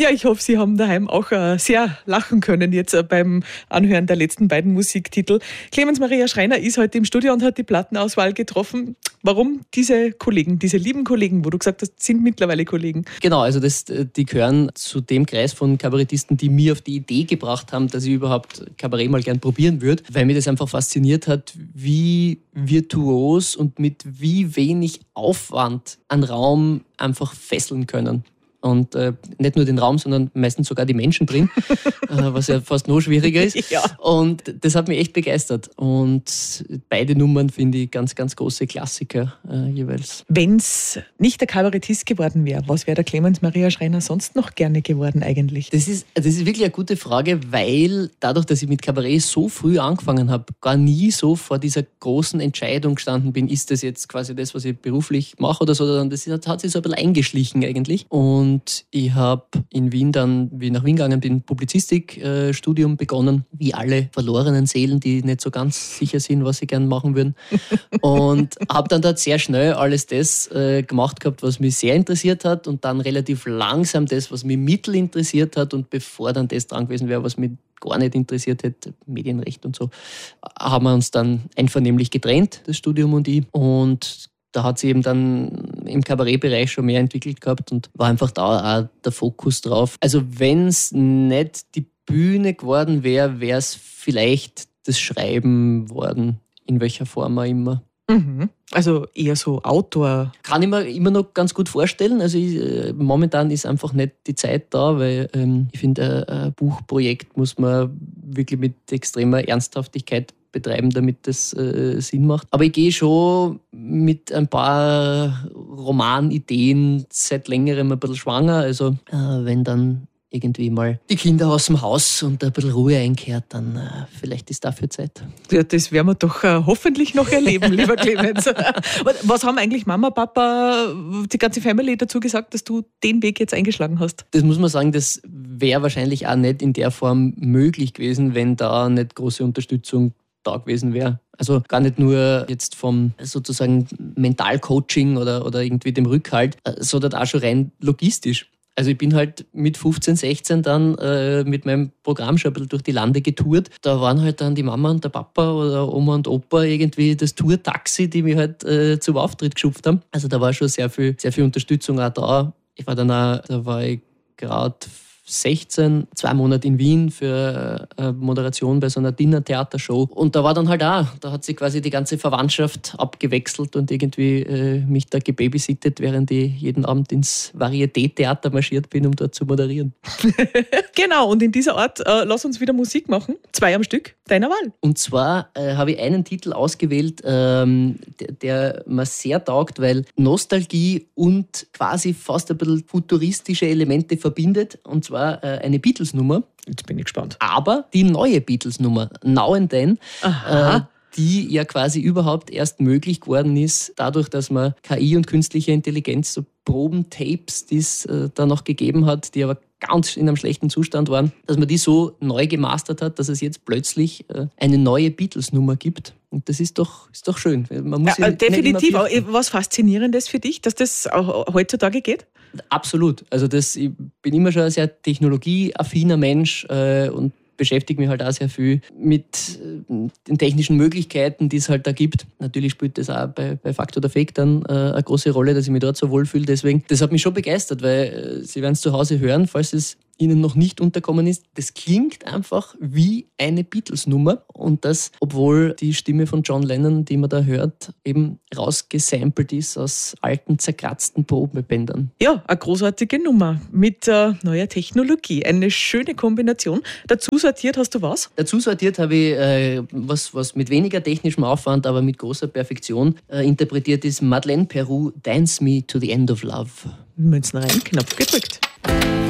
Ja, ich hoffe, Sie haben daheim auch sehr lachen können jetzt beim Anhören der letzten beiden Musiktitel. Clemens Maria Schreiner ist heute im Studio und hat die Plattenauswahl getroffen. Warum diese Kollegen, diese lieben Kollegen, wo du gesagt hast, sind mittlerweile Kollegen? Genau, also die gehören zu dem Kreis von Kabarettisten, die mir auf die Idee gebracht haben, dass ich überhaupt Kabarett mal gern probieren würde, weil mir das einfach fasziniert hat, wie virtuos und mit wie wenig Aufwand einen Raum einfach fesseln können. Und nicht nur den Raum, sondern meistens sogar die Menschen drin, was ja fast noch schwieriger ist. Ja. Und das hat mich echt begeistert. Und beide Nummern finde ich ganz, ganz große Klassiker jeweils. Wenn es nicht der Kabarettist geworden wäre, was wäre der Clemens Maria Schreiner sonst noch gerne geworden eigentlich? Das ist wirklich eine gute Frage, weil dadurch, dass ich mit Kabarett so früh angefangen habe, gar nie so vor dieser großen Entscheidung gestanden bin, ist das jetzt quasi das, was ich beruflich mache oder so, sondern das hat sich so ein bisschen eingeschlichen eigentlich. Und ich habe in Wien dann, wie ich nach Wien gegangen bin, Publizistikstudium begonnen, wie alle verlorenen Seelen, die nicht so ganz sicher sind, was sie gerne machen würden. Und habe dann dort sehr schnell alles das gemacht gehabt, was mich sehr interessiert hat und dann relativ langsam das, was mich mittel interessiert hat und bevor dann das dran gewesen wäre, was mich gar nicht interessiert hätte, Medienrecht und so, haben wir uns dann einvernehmlich getrennt, das Studium und ich. Und da hat sie eben dann im Kabarettbereich schon mehr entwickelt gehabt und war einfach da auch der Fokus drauf. Also wenn es nicht die Bühne geworden wäre, wäre es vielleicht das Schreiben worden, in welcher Form auch immer. Mhm. Also eher so Autor. Kann ich mir immer noch ganz gut vorstellen. Also momentan ist einfach nicht die Zeit da, weil ich finde, ein Buchprojekt muss man wirklich mit extremer Ernsthaftigkeit betreiben, damit das Sinn macht. Aber ich gehe schon mit ein paar Romanideen seit längerem ein bisschen schwanger. Also wenn dann irgendwie mal die Kinder aus dem Haus und ein bisschen Ruhe einkehrt, dann vielleicht ist dafür Zeit. Ja, das werden wir doch hoffentlich noch erleben, lieber Clemens. Was haben eigentlich Mama, Papa, die ganze Family dazu gesagt, dass du den Weg jetzt eingeschlagen hast? Das muss man sagen, das wäre wahrscheinlich auch nicht in der Form möglich gewesen, wenn da nicht große Unterstützung da gewesen wäre. Also gar nicht nur jetzt vom sozusagen Mentalcoaching oder irgendwie dem Rückhalt, sondern auch schon rein logistisch. Also ich bin halt mit 15, 16 dann mit meinem Programm schon ein bisschen durch die Lande getourt. Da waren halt dann die Mama und der Papa oder Oma und Opa irgendwie das Tourtaxi, die mich halt zum Auftritt geschupft haben. Also da war schon sehr viel Unterstützung auch da. Ich war dann auch, da war ich gerade 16, 2 Monate in Wien für Moderation bei so einer Dinner-Theatershow. Und da war dann halt auch, da hat sich quasi die ganze Verwandtschaft abgewechselt und irgendwie mich da gebabysittet, während ich jeden Abend ins Varieté-Theater marschiert bin, um dort zu moderieren. Genau, und in dieser Art lass uns wieder Musik machen. 2 am Stück, deiner Wahl. Und zwar habe ich einen Titel ausgewählt, der mir sehr taugt, weil Nostalgie und quasi fast ein bisschen futuristische Elemente verbindet. Und zwar eine Beatles-Nummer. Jetzt bin ich gespannt. Aber die neue Beatles-Nummer, Now and Then, die ja quasi überhaupt erst möglich geworden ist, dadurch, dass man KI und künstliche Intelligenz, so Probentapes, die es da noch gegeben hat, die aber ganz in einem schlechten Zustand waren, dass man die so neu gemastert hat, dass es jetzt plötzlich eine neue Beatles-Nummer gibt. Und das ist doch schön. Man muss definitiv. Was Faszinierendes für dich, dass das auch heutzutage geht? Absolut. Also ich bin immer schon ein sehr technologieaffiner Mensch und beschäftige mich halt auch sehr viel mit den technischen Möglichkeiten, die es halt da gibt. Natürlich spielt das auch bei Fakt oder Fake dann eine große Rolle, dass ich mich dort so wohlfühle. Deswegen, das hat mich schon begeistert, weil Sie werden es zu Hause hören, falls es Ihnen noch nicht unterkommen ist. Das klingt einfach wie eine Beatles-Nummer und das, obwohl die Stimme von John Lennon, die man da hört, eben rausgesampelt ist aus alten, zerkratzten Probenbändern. Ja, eine großartige Nummer mit neuer Technologie. Eine schöne Kombination. Dazu sortiert hast du was? Dazu sortiert habe ich was mit weniger technischem Aufwand, aber mit großer Perfektion interpretiert ist Madeleine Peru, Dance Me to the End of Love. Münzen rein, Knopf gedrückt.